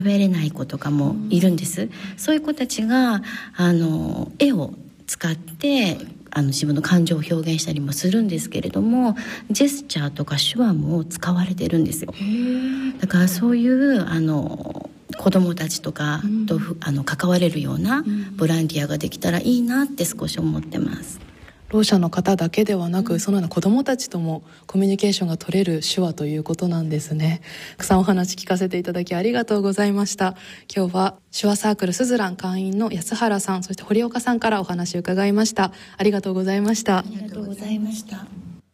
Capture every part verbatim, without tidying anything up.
喋れない子とかもいるんです。そういう子たちがあの絵を使ってあの自分の感情を表現したりもするんですけれども、ジェスチャーとか手話も使われてるんですよ。だからそういうあの子どもたちとかと、うん、あの関われるようなボランティアができたらいいなって少し思ってます。 ろう者の方だけではなく、うん、そのような子どもたちともコミュニケーションが取れる手話ということなんですね。たくさんお話聞かせていただきありがとうございました。今日は手話サークルすずらん会員の安原さん、そして堀岡さんからお話を伺いました。ありがとうございました。 ありがとうございました。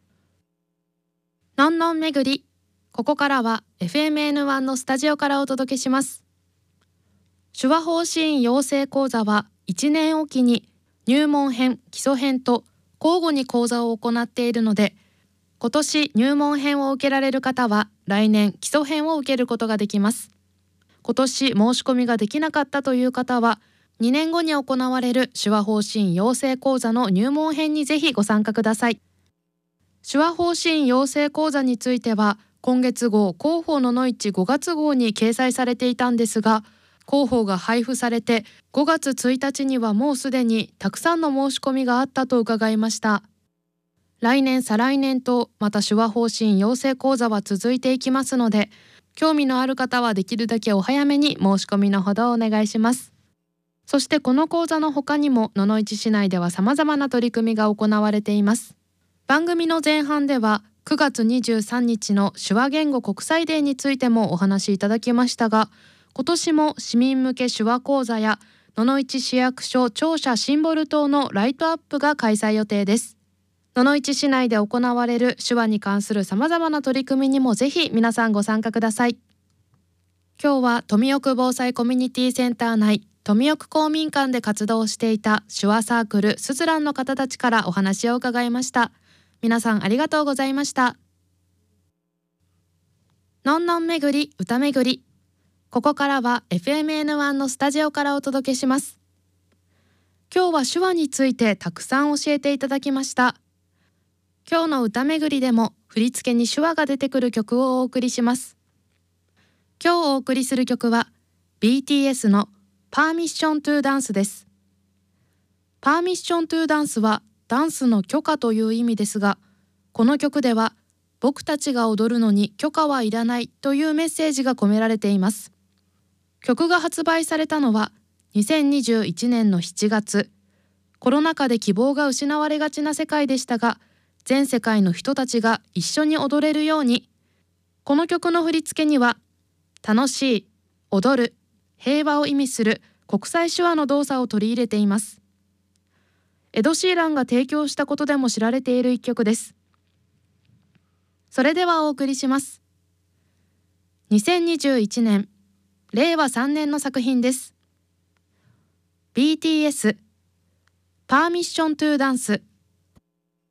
のんのんめぐり、ここからは エフエムエヌワン のスタジオからお届けします。手話法支援養成講座はいちねんおきに入門編、基礎編と交互に講座を行っているので、今年入門編を受けられる方は来年基礎編を受けることができます。今年申し込みができなかったという方は、にねんごに行われる手話法支援養成講座の入門編にぜひご参加ください。手話法支援養成講座については、今月号広報ののいちごがつ号に掲載されていたんですが、広報が配布されてごがつついたちにはもうすでにたくさんの申し込みがあったと伺いました。来年再来年とまた手話法支援養成講座は続いていきますので、興味のある方はできるだけお早めに申し込みのほどお願いします。そしてこの講座の他にも野々市市内では様々な取り組みが行われています。番組の前半ではくがつにじゅうさんにちの手話言語国際デーについてもお話しいただきましたが、今年も市民向け手話講座や野々市市役所庁舎シンボル塔のライトアップが開催予定です。野々市市内で行われる手話に関する様々な取り組みにもぜひ皆さんご参加ください。今日は富奥防災コミュニティセンター内富奥公民館で活動していた手話サークルすずらんの方たちからお話を伺いました。皆さんありがとうございました。のんのんめぐり歌めぐり、ここからは エフエムエヌワン のスタジオからお届けします。今日は手話についてたくさん教えていただきました。今日の歌めぐりでも振り付けに手話が出てくる曲をお送りします。今日お送りする曲は ビーティーエス のパーミッショントゥーダンスです。パーミッショントゥーダンスはダンスの許可という意味ですが、この曲では僕たちが踊るのに許可はいらないというメッセージが込められています。曲が発売されたのはにせんにじゅういちねんのしちがつ、コロナ禍で希望が失われがちな世界でしたが、全世界の人たちが一緒に踊れるように、この曲の振り付けには楽しい、踊る、平和を意味する国際手話の動作を取り入れています。エド・シーランが提供したことでも知られている一曲です。それではお送りします。にせんにじゅういちねん、れいわさんねんの作品です。ビーティーエス パーミッショントゥーダンス。